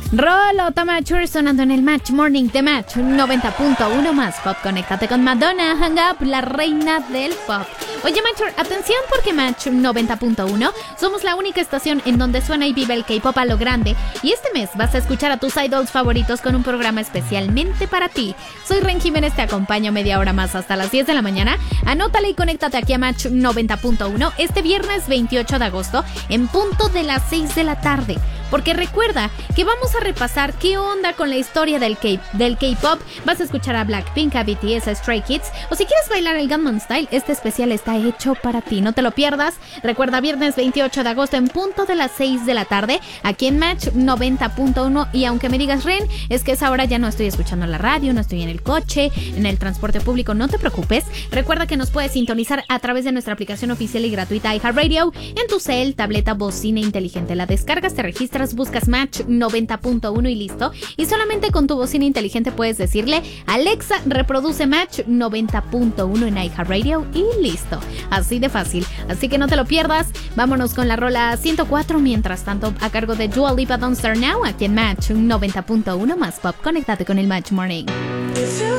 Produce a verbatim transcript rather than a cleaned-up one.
Rolota Mature sonando en el Match Morning de Match noventa punto uno más pop. Conéctate con Madonna, Hang Up, la reina del pop. Oye Mature, atención porque Match noventa punto uno somos la única estación en donde suena y vive el K-pop a lo grande. Y este mes vas a escuchar a tus idols favoritos con un programa especialmente para ti. Soy Ren Jiménez, te acompaño media hora más hasta las diez de la mañana. Anótale y conéctate aquí a Match noventa punto uno este viernes veintiocho de agosto en punto de las seis de la tarde. Porque recuerda que vamos a repasar qué onda con la historia del K- del K-pop. Vas a escuchar a Blackpink, a B T S, a Stray Kids, o si quieres bailar el Gangnam Style, este especial está hecho para ti. No te lo pierdas. Recuerda, viernes veintiocho de agosto en punto de las seis de la tarde, aquí en Match noventa punto uno. Y aunque me digas, Ren, es que a esa hora ya no estoy escuchando la radio, no estoy en el coche, en el transporte público, no te preocupes. Recuerda que nos puedes sintonizar a través de nuestra aplicación oficial y gratuita iHeartRadio en tu cel, tableta, bocina inteligente. La descargas, te registras, buscas Match noventa punto uno y listo. Y solamente con tu bocina inteligente puedes decirle: Alexa, reproduce Match noventa punto uno en iHeartRadio y listo. Así de fácil. Así que no te lo pierdas. Vámonos con la rola ciento cuatro, mientras tanto, a cargo de Dua Lipa, Don't Start Now, aquí en Match noventa punto uno más pop. Conéctate con el Match Morning.